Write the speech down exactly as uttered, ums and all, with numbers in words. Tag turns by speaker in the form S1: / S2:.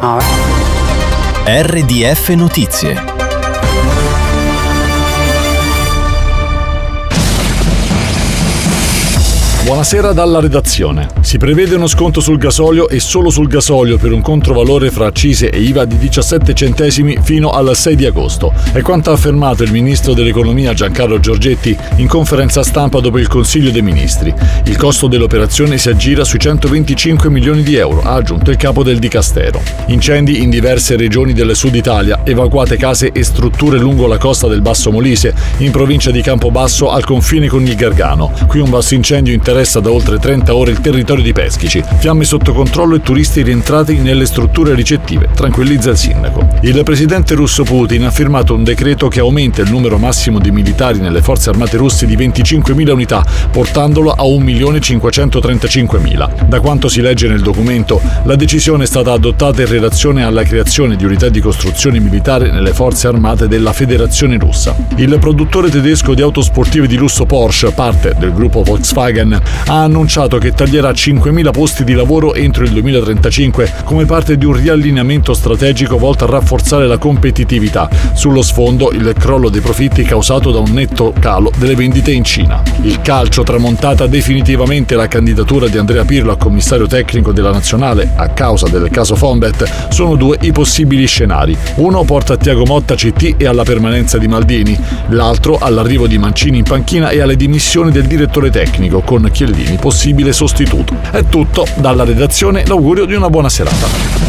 S1: R D F Notizie.
S2: Buonasera dalla redazione. Si prevede uno sconto sul gasolio e solo sul gasolio per un controvalore fra accise e I V A di diciassette centesimi fino al sei di agosto. È quanto ha affermato il ministro dell'economia Giancarlo Giorgetti in conferenza stampa dopo il Consiglio dei Ministri. Il costo dell'operazione si aggira sui centoventicinque milioni di euro, ha aggiunto il capo del Dicastero. Incendi in diverse regioni del sud Italia, evacuate case e strutture lungo la costa del Basso Molise, in provincia di Campobasso al confine con il Gargano. Qui un basso incendio interessa da oltre trenta ore il territorio di Peschici. Fiamme sotto controllo e turisti rientrati nelle strutture ricettive, tranquillizza il sindaco. Il presidente russo Putin ha firmato un decreto che aumenta il numero massimo di militari nelle forze armate russe di venticinquemila unità, portandolo a un milione cinquecentotrentacinquemila. Da quanto si legge nel documento, la decisione è stata adottata in relazione alla creazione di unità di costruzione militare nelle forze armate della Federazione Russa. Il produttore tedesco di auto sportive di lusso Porsche, parte del gruppo Volkswagen, ha annunciato che taglierà cinquemila posti di lavoro entro il duemilatrentacinque come parte di un riallineamento strategico volto a rafforzare la competitività. Sullo sfondo il crollo dei profitti causato da un netto calo delle vendite in Cina. Il calcio, tramontata definitivamente la candidatura di Andrea Pirlo a commissario tecnico della nazionale a causa del caso Fonbet, sono due i possibili scenari. Uno porta a Thiago Motta C T e alla permanenza di Maldini, l'altro all'arrivo di Mancini in panchina e alle dimissioni del direttore tecnico, con Chiellini possibile sostituto. È tutto dalla redazione, l'augurio di una buona serata.